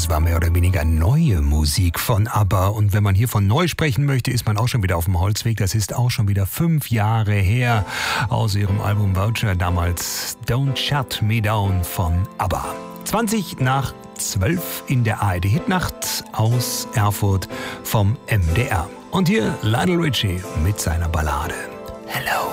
das war mehr oder weniger neue Musik von ABBA. Und wenn man hier von neu sprechen möchte, ist man auch schon wieder auf dem Holzweg. Das ist auch schon wieder 5 Jahre her aus ihrem Album Vulture, damals Don't Shut Me Down von ABBA. 20:12 in der ARD-Hitnacht aus Erfurt vom MDR. Und hier Lionel Richie mit seiner Ballade Hello.